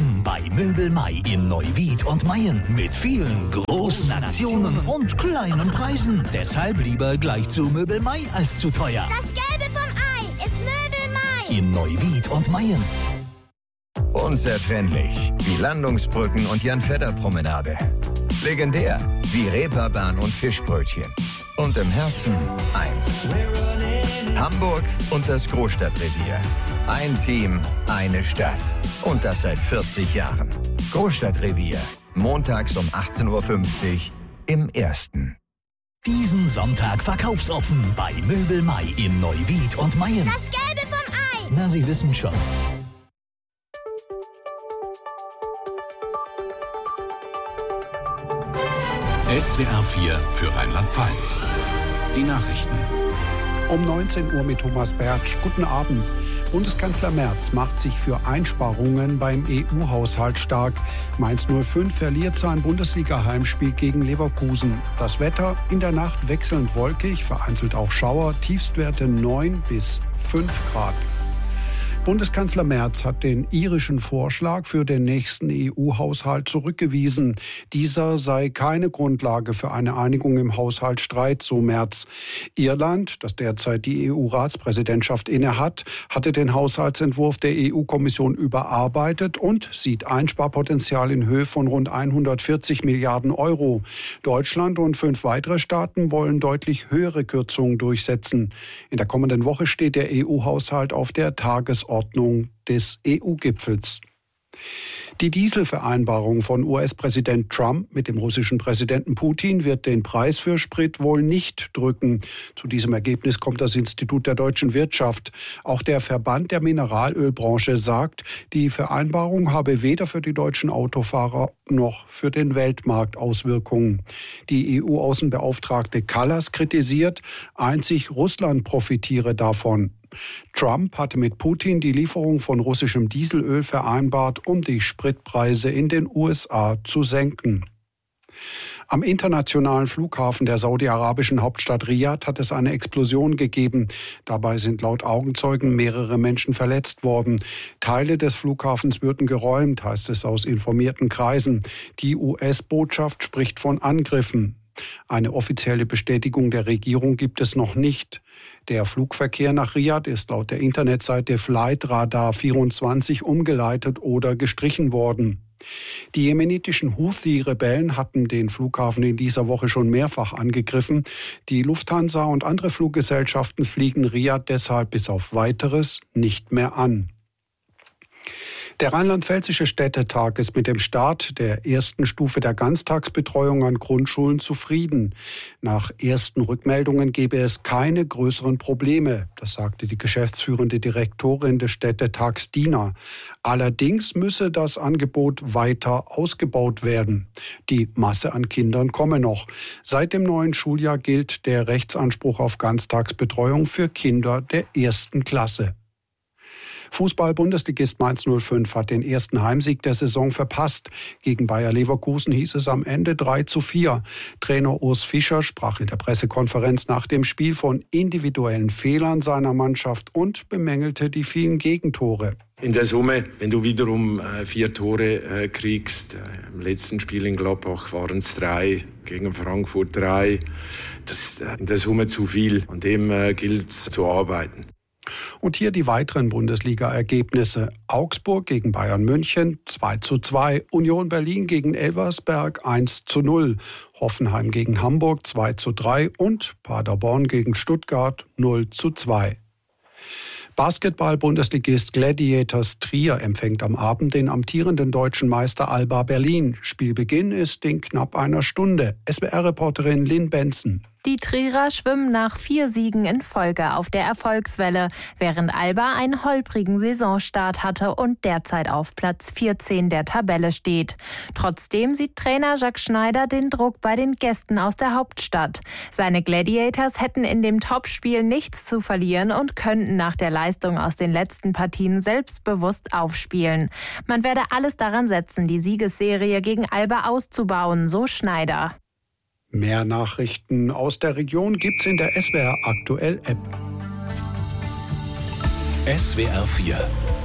offen bei Möbel Mai in Neuwied und Mayen mit vielen großen Aktionen und kleinen Preisen. Deshalb lieber gleich zu Möbel Mai als zu teuer. Das Gelbe vom Ei ist Möbel Mai. In Neuwied und Mayen. Unzertrennlich wie Landungsbrücken und Jan-Fedder-Promenade. Legendär wie Reeperbahn und Fischbrötchen. Und im Herzen eins. Hamburg und das Großstadtrevier. Ein Team, eine Stadt. Und das seit 40 Jahren. Großstadtrevier. Montags um 18.50 Uhr im Ersten. Diesen Sonntag verkaufsoffen bei Möbel Mai in Neuwied und Mayen. Das Gelbe vom Ei. Na, Sie wissen schon. SWR 4 für Rheinland-Pfalz. Die Nachrichten. Um 19 Uhr mit Thomas Bertsch. Guten Abend. Bundeskanzler Merz macht sich für Einsparungen beim EU-Haushalt stark. Mainz 05 verliert sein Bundesliga-Heimspiel gegen Leverkusen. Das Wetter in der Nacht wechselnd wolkig, vereinzelt auch Schauer, Tiefstwerte 9 bis 5 Grad. Bundeskanzler Merz hat den irischen Vorschlag für den nächsten EU-Haushalt zurückgewiesen. Dieser sei keine Grundlage für eine Einigung im Haushaltsstreit, so Merz. Irland, das derzeit die EU-Ratspräsidentschaft innehat, hatte den Haushaltsentwurf der EU-Kommission überarbeitet und sieht Einsparpotenzial in Höhe von rund 140 Milliarden Euro. Deutschland und 5 weitere Staaten wollen deutlich höhere Kürzungen durchsetzen. In der kommenden Woche steht der EU-Haushalt auf der Tagesordnung des EU-Gipfels. Die Dieselvereinbarung von US-Präsident Trump mit dem russischen Präsidenten Putin wird den Preis für Sprit wohl nicht drücken. Zu diesem Ergebnis kommt das Institut der deutschen Wirtschaft. Auch der Verband der Mineralölbranche sagt, die Vereinbarung habe weder für die deutschen Autofahrer noch für den Weltmarkt Auswirkungen. Die EU-Außenbeauftragte Kallas kritisiert, einzig Russland profitiere davon. Trump hatte mit Putin die Lieferung von russischem Dieselöl vereinbart, um die Spritpreise in den USA zu senken. Am internationalen Flughafen der saudi-arabischen Hauptstadt Riad hat es eine Explosion gegeben. Dabei sind laut Augenzeugen mehrere Menschen verletzt worden. Teile des Flughafens würden geräumt, heißt es aus informierten Kreisen. Die US-Botschaft spricht von Angriffen. Eine offizielle Bestätigung der Regierung gibt es noch nicht. Der Flugverkehr nach Riad ist laut der Internetseite Flightradar 24 umgeleitet oder gestrichen worden. Die jemenitischen Houthi-Rebellen hatten den Flughafen in dieser Woche schon mehrfach angegriffen. Die Lufthansa und andere Fluggesellschaften fliegen Riad deshalb bis auf Weiteres nicht mehr an. Der Rheinland-Pfälzische Städtetag ist mit dem Start der ersten Stufe der Ganztagsbetreuung an Grundschulen zufrieden. Nach ersten Rückmeldungen gebe es keine größeren Probleme, das sagte die geschäftsführende Direktorin des Städtetags Dina. Allerdings müsse das Angebot weiter ausgebaut werden. Die Masse an Kindern komme noch. Seit dem neuen Schuljahr gilt der Rechtsanspruch auf Ganztagsbetreuung für Kinder der ersten Klasse. Fußball-Bundesligist Mainz 05 hat den ersten Heimsieg der Saison verpasst. Gegen Bayer Leverkusen hieß es am Ende 3:4. Trainer Urs Fischer sprach in der Pressekonferenz nach dem Spiel von individuellen Fehlern seiner Mannschaft und bemängelte die vielen Gegentore. In der Summe, wenn du wiederum 4 Tore kriegst, im letzten Spiel in Gladbach waren es 3, gegen Frankfurt 3, das ist in der Summe zu viel. An dem gilt es zu arbeiten. Und hier die weiteren Bundesliga-Ergebnisse. Augsburg gegen Bayern München 2:2, Union Berlin gegen Elversberg 1:0, Hoffenheim gegen Hamburg 2:3 und Paderborn gegen Stuttgart 0:2. Basketball-Bundesligist Gladiators Trier empfängt am Abend den amtierenden deutschen Meister Alba Berlin. Spielbeginn ist in knapp einer Stunde. SWR-Reporterin Lynn Benson. Die Trierer schwimmen nach 4 Siegen in Folge auf der Erfolgswelle, während Alba einen holprigen Saisonstart hatte und derzeit auf Platz 14 der Tabelle steht. Trotzdem sieht Trainer Jacques Schneider den Druck bei den Gästen aus der Hauptstadt. Seine Gladiators hätten in dem Topspiel nichts zu verlieren und könnten nach der Leistung aus den letzten Partien selbstbewusst aufspielen. Man werde alles daran setzen, die Siegesserie gegen Alba auszubauen, so Schneider. Mehr Nachrichten aus der Region gibt's in der SWR Aktuell App. SWR 4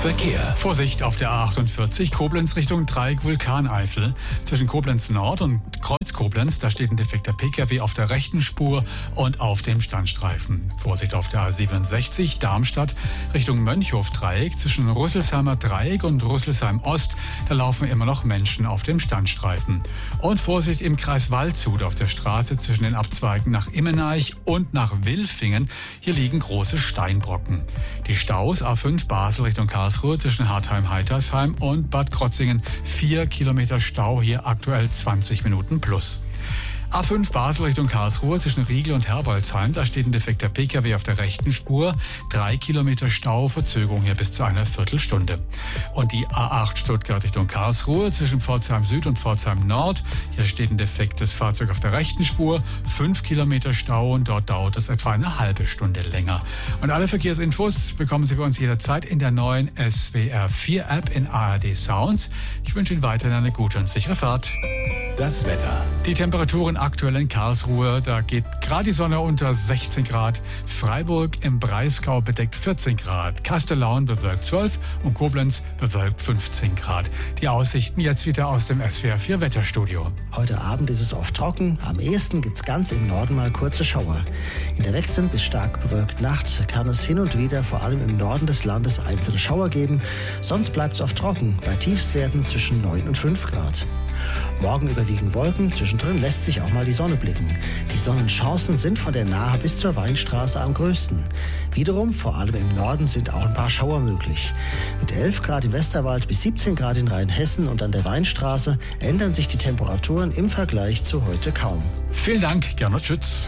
Verkehr. Vorsicht auf der A48 Koblenz Richtung Dreieck Vulkaneifel. Zwischen Koblenz Nord und Kreuz Koblenz, da steht ein defekter Pkw auf der rechten Spur und auf dem Standstreifen. Vorsicht auf der A67 Darmstadt Richtung Mönchhof-Dreieck. Zwischen Rüsselsheimer Dreieck und Rüsselsheim Ost, da laufen immer noch Menschen auf dem Standstreifen. Und Vorsicht im Kreis Waldshut auf der Straße zwischen den Abzweigen nach Immenaich und nach Wilfingen. Hier liegen große Steinbrocken. Die Staus A5 Basel Richtung Karlsruhe zwischen Hartheim-Heitersheim und Bad Krotzingen. 4 Kilometer Stau, hier aktuell 20 Minuten plus. A5 Basel Richtung Karlsruhe zwischen Riegel und Herbolzheim. Da steht ein defekter Pkw auf der rechten Spur. 3 Kilometer Stau, Verzögerung hier bis zu einer Viertelstunde. Und die A8 Stuttgart Richtung Karlsruhe zwischen Pforzheim Süd und Pforzheim Nord. Hier steht ein defektes Fahrzeug auf der rechten Spur. 5 Kilometer Stau und dort dauert es etwa eine halbe Stunde länger. Und alle Verkehrsinfos bekommen Sie bei uns jederzeit in der neuen SWR4 App in ARD Sounds. Ich wünsche Ihnen weiterhin eine gute und sichere Fahrt. Das Wetter. Die Temperaturen aktuell in Karlsruhe, da geht gerade die Sonne unter 16 Grad. Freiburg im Breisgau bedeckt 14 Grad. Kastellaun bewölkt 12 und Koblenz bewölkt 15 Grad. Die Aussichten jetzt wieder aus dem SWR4 Wetterstudio. Heute Abend ist es oft trocken. Am ehesten gibt es ganz im Norden mal kurze Schauer. In der wechselnd bis stark bewölkten Nacht kann es hin und wieder vor allem im Norden des Landes einzelne Schauer geben. Sonst bleibt es oft trocken, bei Tiefstwerten zwischen 9 und 5 Grad. Morgen überwiegen Wolken, zwischendrin lässt sich auch mal die Sonne blicken. Die Sonnenchancen sind von der Nahe bis zur Weinstraße am größten. Wiederum, vor allem im Norden, sind auch ein paar Schauer möglich. Mit 11 Grad im Westerwald bis 17 Grad in Rheinhessen und an der Weinstraße ändern sich die Temperaturen im Vergleich zu heute kaum. Vielen Dank, Gernot Schütz.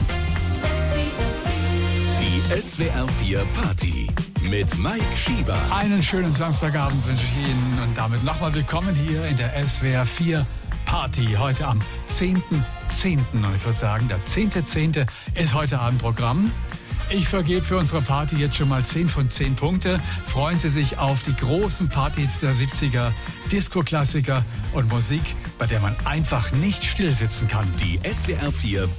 Die SWR4 Party mit Mike Schieber. Einen schönen Samstagabend wünsche ich Ihnen und damit nochmal willkommen hier in der SWR4 Party. Heute am 10.10. Und ich würde sagen, der 10.10. ist heute Abend Programm. Ich vergebe für unsere Party jetzt schon mal 10 von 10 Punkte. Freuen Sie sich auf die großen Partys der 70er, Disco-Klassiker und Musik, bei der man einfach nicht still sitzen kann. Die SWR4